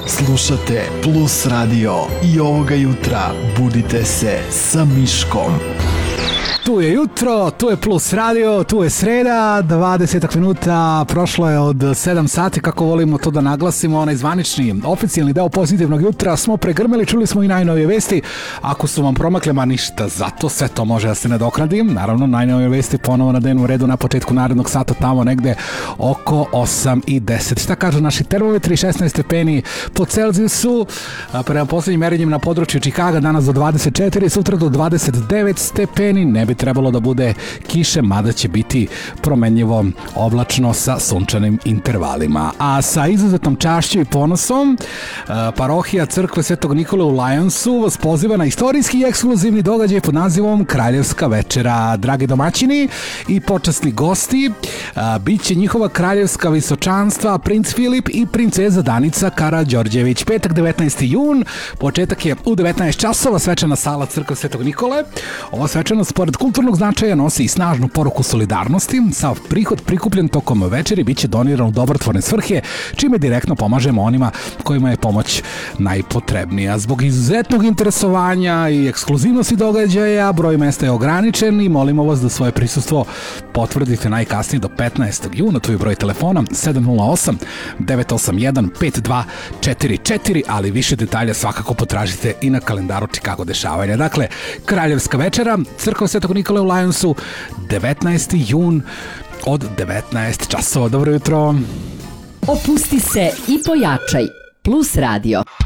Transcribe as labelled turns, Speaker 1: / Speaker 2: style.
Speaker 1: Slušate Plus Radio i ovoga jutra budite se sa Miškom.
Speaker 2: Tu je jutro, tu je Plus Radio, tu je sreda, 20 minuta, prošlo je od 7 sati, kako volimo to da naglasimo, onaj zvanični, oficijalni deo pozitivnog jutra smo pregrmeli, čuli smo i najnovije vesti, ako su vam promakle, ma ništa, zato sve to može da se nadoknadim, naravno najnovije vesti ponovo na dnevnom redu na početku narednog sata, tamo negde oko 8 i 10. Šta kažu naši termometri? 16 stepeni po Celzijusu, prema poslednjim merenjem na području Čikaga danas do 24, sutra do 29 stepeni, ne bi trebalo da bude kiše, mada će biti promenljivo oblačno sa sunčanim intervalima. A sa izuzetnom čašću i ponosom, parohija crkve Svetog Nikole u Lionsu vas poziva na istorijski i ekskluzivni događaj pod nazivom Kraljevska večera. Dragi domaćini i počasni gosti, biće njihova kraljevska visočanstva, princ Filip i princeza Danica Karađorđević. Petak 19. jun, početak je u 19 časova, svečana sala crkve Svetog Nikole. Ova svečanost, pored kulturnog značaja, nosi i snažnu poruku solidarnosti. Sav prihod prikupljen tokom večeri biće doniran u dobrotvorne svrhe, čime direktno pomažemo onima kojima je pomoć najpotrebnija. Zbog izuzetnog interesovanja i ekskluzivnosti događaja, broj mesta je ograničen i molimo vas da svoje prisustvo potvrdite najkasnije do 15. juna. Tu je broj telefona 708 981 5244, ali više detalja svakako potražite i na kalendaru Chicago dešavanja. Dakle, Kraljevska večera, crkva Svetog Nikole u Lionsu, 19. jun od 19 časova. Dobro jutro.
Speaker 3: Opusti se i pojačaj. Plus Radio.